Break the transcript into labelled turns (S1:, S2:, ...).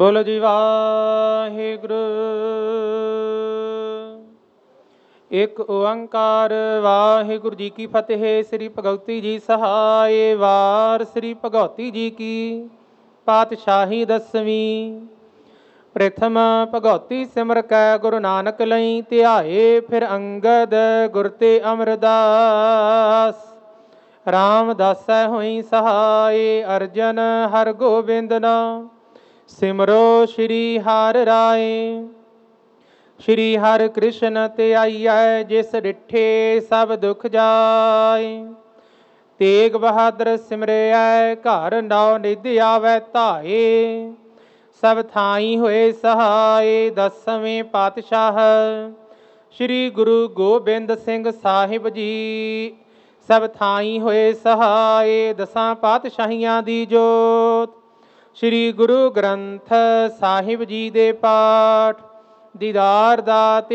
S1: ਬੋਲੋ ਜੀ ਵਾਹਿਗੁਰੂ। ਇੱਕ ਓੰਕਾਰ ਵਾਹਿਗੁਰੂ ਜੀ ਕੀ ਫਤਿਹ। ਸ੍ਰੀ ਭਗਵਤੀ ਜੀ ਸਹਾਏ। ਵਾਰ ਸ੍ਰੀ ਭਗਵਤੀ ਜੀ ਕੀ ਪਾਤਸ਼ਾਹੀ ਦਸਵੀਂ। ਪ੍ਰਥਮ ਭਗਵਤੀ ਸਿਮਰ ਕੈ ਗੁਰੂ ਨਾਨਕ ਲਈ ਧਿਆਏ। ਫਿਰ ਅੰਗਦ ਗੁਰ ਤੇ ਅਮਰਦਾਸ। ਰਾਮਦਾਸੈ ਹੋਈ ਸਹਾਏ। ਅਰਜਨ ਹਰ ਗੋਬਿੰਦ ਨਾਮ ਸਿਮਰੋ ਸ਼੍ਰੀ ਹਰਿ ਰਾਏ। ਸ਼੍ਰੀ ਹਰਿ ਕ੍ਰਿਸ਼ਨ ਤੇ ਆਈਐ। ਜਿਸ ਡਿਠੇ ਸਭ ਦੁਖ ਜਾਏ। ਤੇਗ ਬਹਾਦਰ ਸਿਮਰਿਐ ਘਰ ਨੌ ਨਿਧ ਆਵੈ ਧਾਏ। ਸਭ ਥਾਈ ਹੋਏ ਸਹਾਏ। ਦਸਵੇਂ ਪਾਤਸ਼ਾਹ ਸ਼੍ਰੀ ਗੁਰੂ ਗੋਬਿੰਦ ਸਿੰਘ ਸਾਹਿਬ ਜੀ। ਸਭ ਥਾਈ ਹੋਏ ਸਹਾਏ। ਦਸਾਂ ਪਾਤਸ਼ਾਹੀਆਂ ਦੀ ਜੋਤ ਸ਼੍ਰੀ ਗੁਰੂ ਗ੍ਰੰਥ ਸਾਹਿਬ ਜੀ ਦੇ ਪਾਠ ਦੀਦਾਰ ਦਾ